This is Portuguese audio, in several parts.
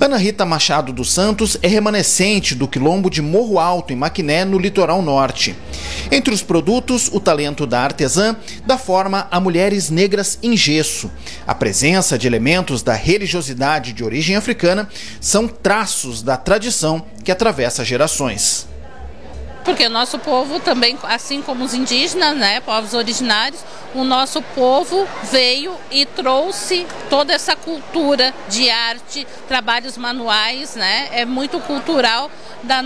Ana Rita Machado dos Santos é remanescente do quilombo de Morro Alto, em Maquiné, no litoral norte. Entre os produtos, o talento da artesã dá forma a mulheres negras em gesso. A presença de elementos da religiosidade de origem africana são traços da tradição que atravessa gerações. Porque o nosso povo também, assim como os indígenas, né, povos originários, o nosso povo veio e trouxe toda essa cultura de arte, trabalhos manuais, né, é muito cultural a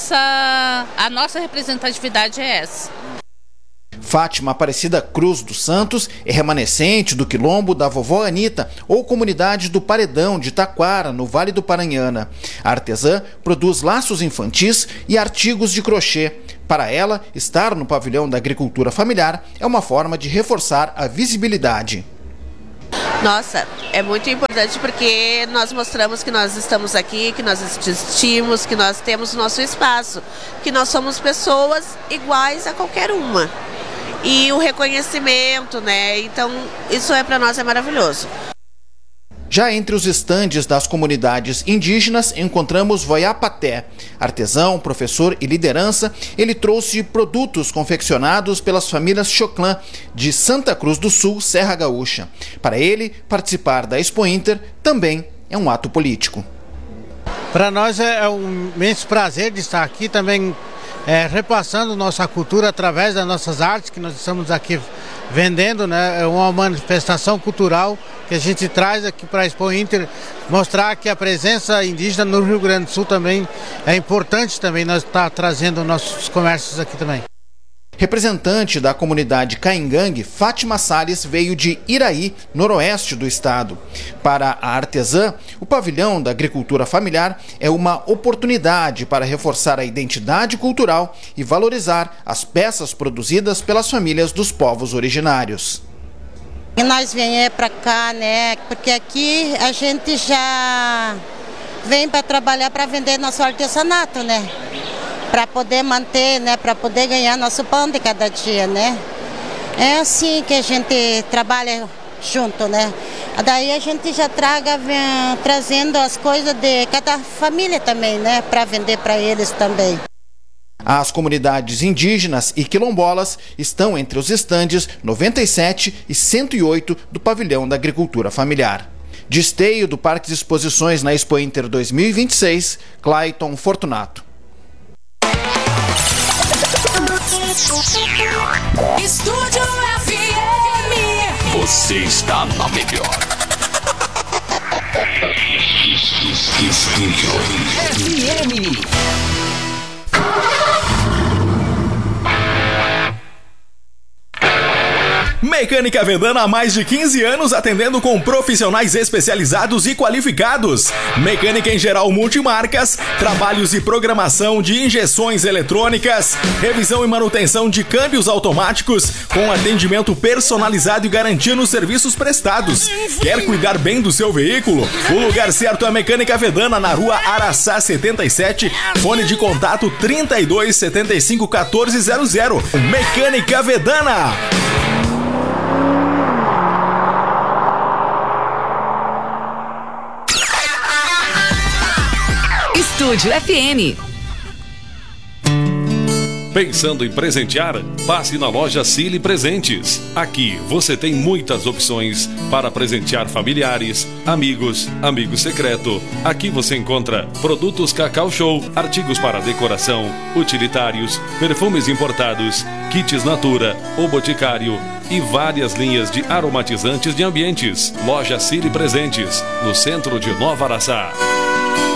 nossa representatividade é essa. Fátima Aparecida Cruz dos Santos é remanescente do quilombo da Vovó Anita ou comunidade do Paredão de Taquara, no Vale do Paranhana. A artesã produz laços infantis e artigos de crochê. Para ela, estar no pavilhão da agricultura familiar é uma forma de reforçar a visibilidade. Nossa, é muito importante porque nós mostramos que nós estamos aqui, que nós existimos, que nós temos o nosso espaço, que nós somos pessoas iguais a qualquer uma. E o reconhecimento, né? Então, isso para nós é maravilhoso. Já entre os estandes das comunidades indígenas, encontramos Voiapaté. Artesão, professor e liderança, ele trouxe produtos confeccionados pelas famílias Choclã de Santa Cruz do Sul, Serra Gaúcha. Para ele, participar da Expo Inter também é um ato político. Para nós é um imenso prazer de estar aqui também, repassando nossa cultura através das nossas artes que nós estamos aqui vendendo, né? É uma manifestação cultural que a gente traz aqui para a Expo Inter, mostrar que a presença indígena no Rio Grande do Sul também é importante, também nós está trazendo nossos comércios aqui também. Representante da comunidade Caingangue, Fátima Salles veio de Iraí, noroeste do estado. Para a artesã, o pavilhão da agricultura familiar é uma oportunidade para reforçar a identidade cultural e valorizar as peças produzidas pelas famílias dos povos originários. E nós viemos para cá, né? Porque aqui a gente já vem para trabalhar, para vender nosso artesanato, né? Para poder manter, né, para poder ganhar nosso pão de cada dia, né? É assim que a gente trabalha junto, né? Daí a gente já trazendo as coisas de cada família também, né, para vender para eles também. As comunidades indígenas e quilombolas estão entre os estandes 97 e 108 do pavilhão da agricultura familiar. De esteio do Parque de Exposições na Expo Inter 2026, Clayton Fortunato. Estúdio FM. Você está na melhor. Estúdio FM. Mecânica Vedana há mais de 15 anos atendendo com profissionais especializados e qualificados. Mecânica em geral multimarcas, trabalhos e programação de injeções eletrônicas, revisão e manutenção de câmbios automáticos, com atendimento personalizado e garantia nos serviços prestados. Quer cuidar bem do seu veículo? O lugar certo é a Mecânica Vedana, na rua Araçá 77, fone de contato 32 75 1400. Mecânica Vedana. Estúdio FM. Pensando em presentear? Passe na loja Cili Presentes. Aqui você tem muitas opções para presentear familiares, amigos, amigo secreto. Aqui você encontra produtos Cacau Show, artigos para decoração, utilitários, perfumes importados, kits Natura, O Boticário e várias linhas de aromatizantes de ambientes. Loja Cili Presentes, no centro de Nova Araçá.